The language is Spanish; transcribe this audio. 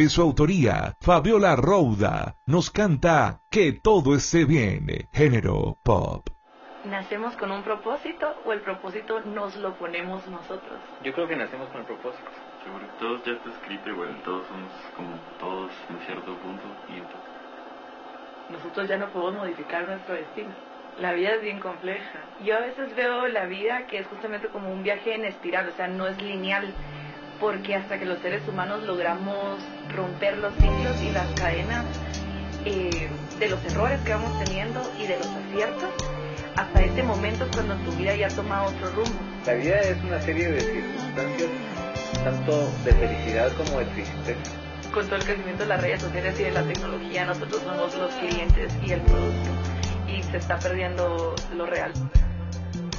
de su autoría, Fabiola Rouda, nos canta Que todo esté bien, género pop. ¿Nacemos con un propósito o el propósito nos lo ponemos nosotros? Yo creo que nacemos con el propósito. Seguro que todo ya está escrito y bueno, todos somos como todos en cierto punto y entonces Nosotros ya no podemos modificar nuestro destino. La vida es bien compleja. Yo a veces veo la vida que es justamente como un viaje en espiral, o sea, no es lineal, porque hasta que los seres humanos logramos romper los ciclos y las cadenas de los errores que vamos teniendo y de los aciertos, hasta ese momento es cuando tu vida ya toma otro rumbo. La vida es una serie de circunstancias, tanto de felicidad como de tristeza. Con todo el crecimiento de las redes sociales y de la tecnología, nosotros somos los clientes y el producto, y se está perdiendo lo real.